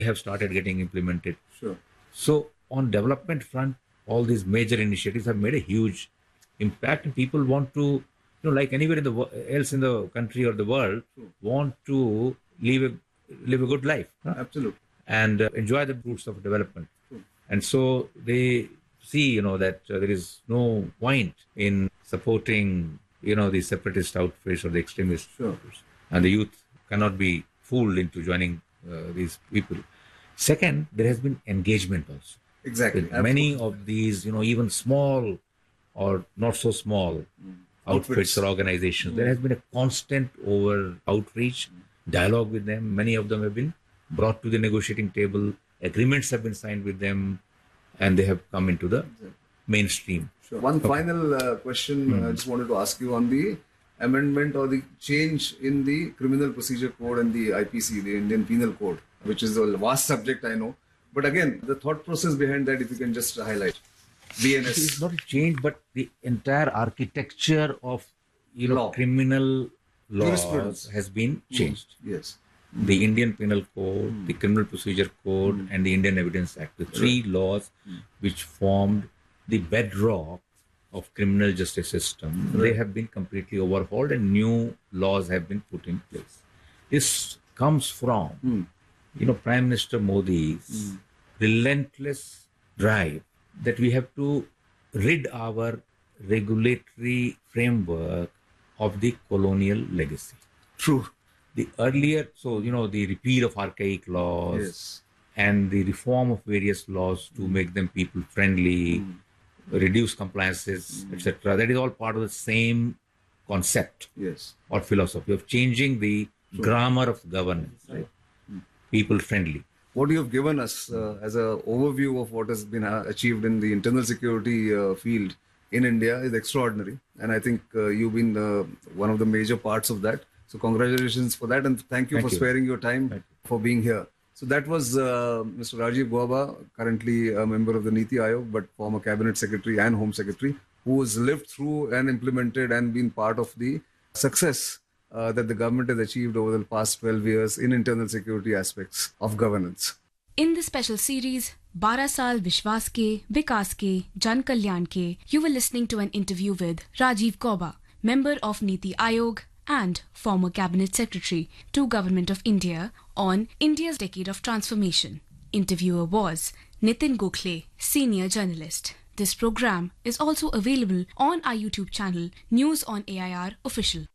have started getting implemented. Sure. So on development front, all these major initiatives have made a huge impact, and people want to, like anywhere in the else in the country or the world, want to live a good life, huh? Absolutely. And enjoy the fruits of development. And so they see, that there is no point in supporting, the separatist outfits or the extremist outfits. And the youth cannot be fooled into joining these people. Second, there has been engagement also. Exactly. With many of these, even small or not so small outfits or organizations, there has been a constant outreach, dialogue with them. Many of them have been brought to the negotiating table. Agreements have been signed with them, and they have come into the mainstream. Sure. One final question I just wanted to ask you on the amendment or the change in the Criminal Procedure Code and the IPC, the Indian Penal Code, which is a vast subject, I know. But again, the thought process behind that, if you can just highlight. BNS. It's not a change, but the entire architecture of Law. criminal laws has been changed. Yes. The Indian Penal Code, the Criminal Procedure Code, and the Indian Evidence Act, the three laws which formed the bedrock of criminal justice system, they have been completely overhauled and new laws have been put in place. This comes from, Prime Minister Modi's relentless drive that we have to rid our regulatory framework of the colonial legacy. True. The earlier, the repeal of archaic laws and the reform of various laws to make them people friendly, reduce compliances, etc. That is all part of the same concept or philosophy of changing the grammar of governance, right? People friendly. What you have given us as an overview of what has been achieved in the internal security field in India is extraordinary. And I think you've been one of the major parts of that. So congratulations for that. And thank you for sparing your time for being here. So that was Mr. Rajiv Gauba, currently a member of the Niti Aayog, but former Cabinet Secretary and Home Secretary, who has lived through and implemented and been part of the success that the government has achieved over the past 12 years in internal security aspects of governance. In the special series, 12 Saal Vishwas Ke, Vikas Ke, Jan Kalyan Ke, you were listening to an interview with Rajiv Gauba, member of Niti Aayog and former Cabinet Secretary to Government of India on India's Decade of Transformation. Interviewer was Nitin Gokhale, senior journalist. This program is also available on our YouTube channel, News on AIR Official.